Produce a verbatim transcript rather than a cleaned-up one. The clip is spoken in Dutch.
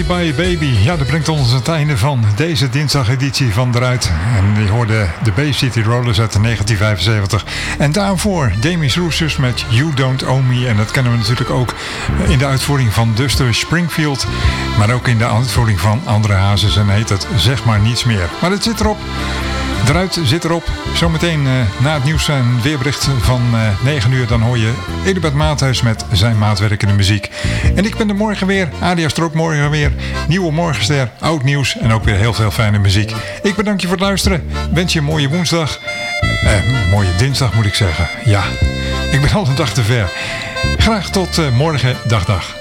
Goodbye Baby. Ja, dat brengt ons het einde van deze dinsdageditie van Eruit. En die hoorde de Bay City Rollers uit negentien vijfenzeventig. En daarvoor Demis Roussos met You Don't Owe Me. En dat kennen we natuurlijk ook in de uitvoering van Duster Springfield. Maar ook in de uitvoering van André Hazes. En heet het Zeg Maar Niets Meer. Maar het zit erop. Eruit zit erop. Zometeen uh, na het nieuws en weerbericht van uh, negen uur... dan hoor je Edelbert Maathuis met zijn maatwerkende muziek. En ik ben er morgen weer. Adia Stroop morgen weer. Nieuwe Morgenster, oud nieuws en ook weer heel veel fijne muziek. Ik bedank je voor het luisteren. Wens je een mooie woensdag. Eh, mooie dinsdag moet ik zeggen. Ja, ik ben al een dag te ver. Graag tot uh, morgen. Dag, dag.